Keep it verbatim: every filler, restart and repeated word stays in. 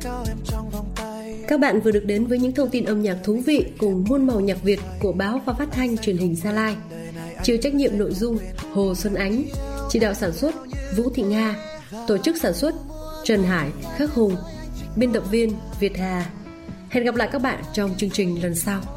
Các bạn vừa được đến với những thông tin âm nhạc thú vị cùng muôn màu nhạc Việt của báo và phát thanh truyền hình Gia Lai. Chịu trách nhiệm nội dung Hồ Xuân Ánh, chỉ đạo sản xuất Vũ Thị Nga, tổ chức sản xuất Trần Hải, Khắc Hùng, biên tập viên Việt Hà. Hẹn gặp lại các bạn trong chương trình lần sau.